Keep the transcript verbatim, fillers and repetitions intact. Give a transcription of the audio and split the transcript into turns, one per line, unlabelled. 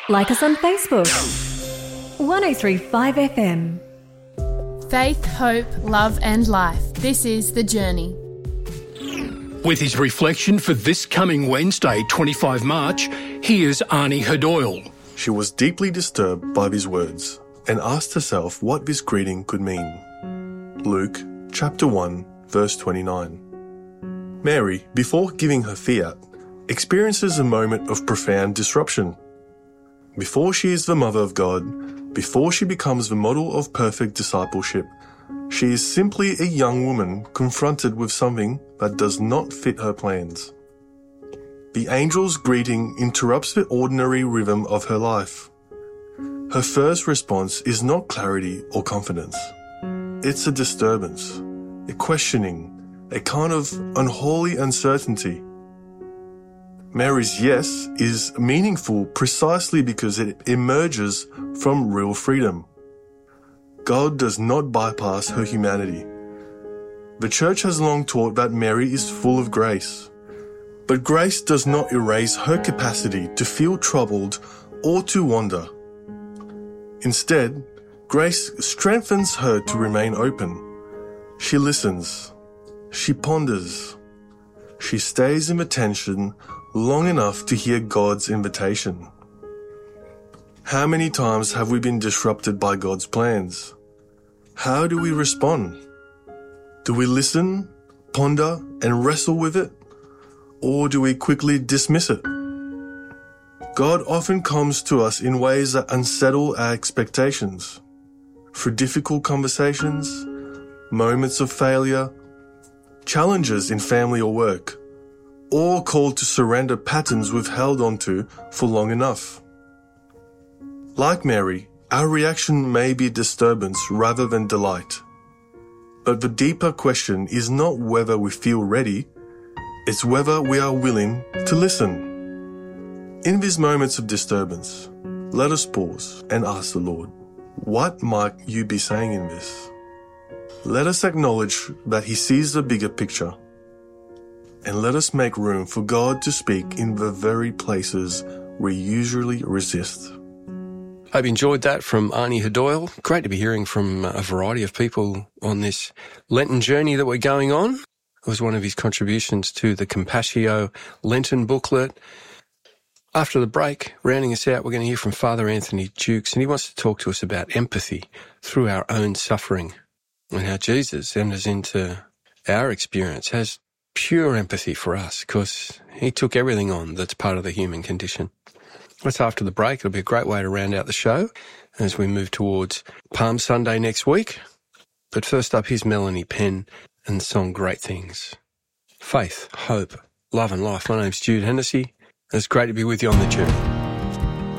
Like us on Facebook. one oh three point five F M.
Faith, hope, love and life. This is The Journey.
With his reflection for this coming Wednesday, twenty-fifth of March, here's Arnie Hadoyle.
She was deeply disturbed by these words and asked herself what this greeting could mean. Luke chapter one, verse twenty-nine. Mary, before giving her fiat, experiences a moment of profound disruption. Before she is the mother of God, before she becomes the model of perfect discipleship, she is simply a young woman confronted with something that does not fit her plans. The angel's greeting interrupts the ordinary rhythm of her life. Her first response is not clarity or confidence. It's a disturbance, a questioning, a kind of unholy uncertainty. Mary's yes is meaningful precisely because it emerges from real freedom. God does not bypass her humanity. The church has long taught that Mary is full of grace. But grace does not erase her capacity to feel troubled or to wander. Instead, grace strengthens her to remain open. She listens. She ponders. She stays in the tension long enough to hear God's invitation. How many times have we been disrupted by God's plans? How do we respond? Do we listen, ponder, and wrestle with it? Or do we quickly dismiss it? God often comes to us in ways that unsettle our expectations. Through difficult conversations, moments of failure, challenges in family or work, or called to surrender patterns we've held onto for long enough. Like Mary, our reaction may be disturbance rather than delight. But the deeper question is not whether we feel ready, it's whether we are willing to listen. In these moments of disturbance, let us pause and ask the Lord, what might you be saying in this? Let us acknowledge that He sees the bigger picture. And let us make room for God to speak in the very places we usually resist.
Hope you enjoyed that from Arnie Hadoyle. Great to be hearing from a variety of people on this Lenten journey that we're going on. It was one of his contributions to the Compasio Lenten booklet. After the break, rounding us out, we're going to hear from Father Anthony Jukes, and he wants to talk to us about empathy through our own suffering and how Jesus enters into our experience, has pure empathy for us because he took everything on that's part of the human condition. That's after the break. It'll be a great way to round out the show as we move towards Palm Sunday next week. But first up, here's Melanie Penn and the song Great Things. Faith, hope, love and life. My name's Jude Hennessy. It's great to be with you on the journey.